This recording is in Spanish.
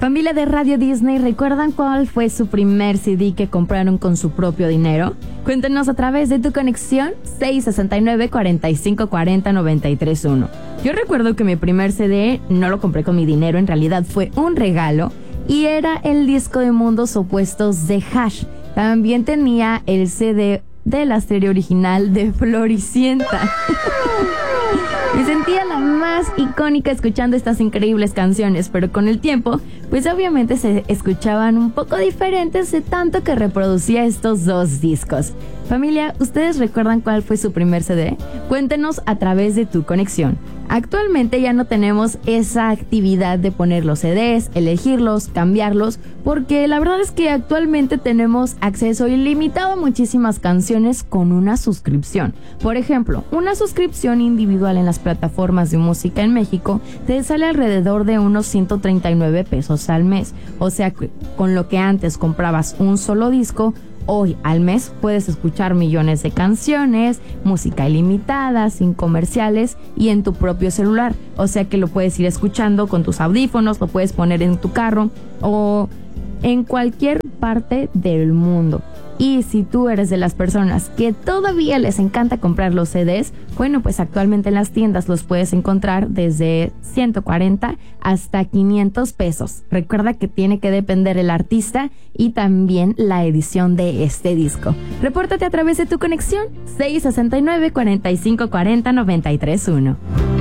Familia de Radio Disney, ¿recuerdan cuál fue su primer CD que compraron con su propio dinero? Cuéntenos a través de tu conexión 669-4540-931. Yo recuerdo que mi primer CD no lo compré con mi dinero, en realidad fue un regalo y era el disco de Mundos Opuestos de Hash. También tenía el CD de la serie original de Floricienta. Me sentía la más icónica escuchando estas increíbles canciones, pero con el tiempo, pues obviamente se escuchaban un poco diferentes de tanto que reproducía estos dos discos. Familia, ¿ustedes recuerdan cuál fue su primer CD? Cuéntenos a través de tu conexión. Actualmente ya no tenemos esa actividad de poner los CDs, elegirlos, cambiarlos, porque la verdad es que actualmente tenemos acceso ilimitado a muchísimas canciones con una suscripción. Por ejemplo, una suscripción individual en las plataformas de música en México te sale alrededor de unos 139 pesos al mes. O sea, con lo que antes comprabas un solo disco, hoy al mes puedes escuchar millones de canciones, música ilimitada, sin comerciales y en tu propio celular. O sea que lo puedes ir escuchando con tus audífonos, lo puedes poner en tu carro o en cualquier parte del mundo. Y si tú eres de las personas que todavía les encanta comprar los CDs, bueno, pues actualmente en las tiendas los puedes encontrar desde 140 hasta 500 pesos. Recuerda que tiene que depender el artista y también la edición de este disco. Repórtate a través de tu conexión 669-4540-931.